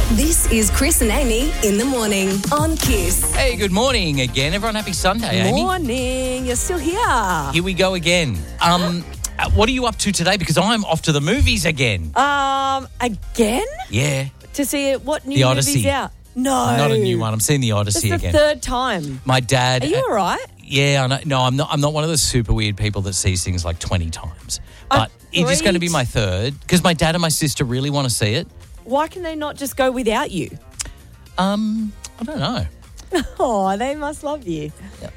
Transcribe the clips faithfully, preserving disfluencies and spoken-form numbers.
This is Chris and Amy in the morning on Kiss. Hey, good morning again. Everyone, happy Sunday, Amy. Morning. You're still here. Here we go again. Um, what are you up to today? Because I'm off to the movies again. Um, again? Yeah. To see what new The Odyssey. movie's out? No. Not a new one. I'm seeing The That's Odyssey the again. third time. My dad. Are you all right? Yeah, I know. No, I'm not. I'm not one of those super weird people that sees things like twenty times. But it is going to be my third because my dad and my sister really want to see it. Why can they not just go without you? Um, I don't know. Oh, they must love you.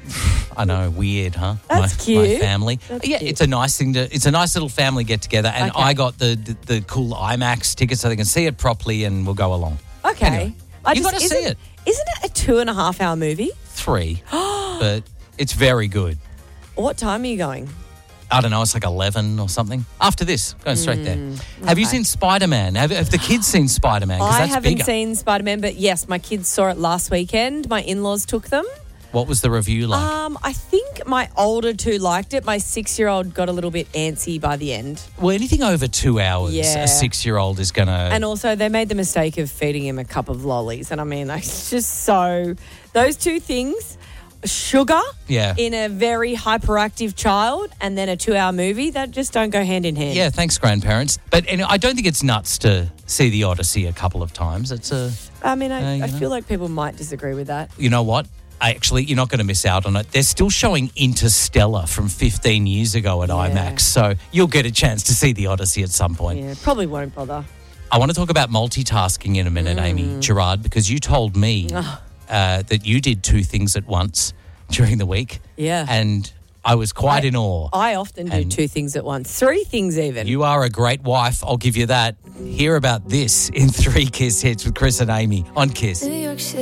I know, weird, huh? That's my, cute. My family. That's yeah, cute. it's a nice thing to. It's a nice little family get together, and Okay. I got the, the the cool IMAX tickets so they can see it properly, and we'll go along. Okay. Anyway, I you just- got to see isn't- it. Isn't it a two and a half hour movie? Three, but it's very good. What time are you going? I don't know. It's like eleven or something. After this, going straight there. Have you okay. seen Spider-Man? Have, have the kids seen Spider-Man? Because I that's haven't bigger. seen Spider-Man, but yes, my kids saw it last weekend. My in-laws took them. What was the review like? Um, I think my older two liked it. My six-year-old got a little bit antsy by the end. well, anything over two hours, Yeah. a six-year-old is going to. And also, they made the mistake of feeding him a cup of lollies. And I mean, like, it's just so... Those two things, sugar Yeah. in a very hyperactive child and then a two-hour movie, that just don't go hand in hand. Yeah, thanks, grandparents. But and I don't think it's nuts to see The Odyssey a couple of times. It's a, I mean, Uh, I, you I know. feel like people might disagree with that. you know what? I actually, you're not going to miss out on it. They're still showing Interstellar from fifteen years ago at Yeah. IMAX, so you'll get a chance to see The Odyssey at some point. Yeah, probably won't bother. I want to talk about multitasking in a minute, Amy Gerard, because you told me Oh. uh, that you did two things at once during the week. Yeah. And I was quite I- in awe. I often do And- two things at once. Three things even. You are a great wife, I'll give you that. Hear about this in Three Kiss Hits with Chris and Amy on Kiss. New York City.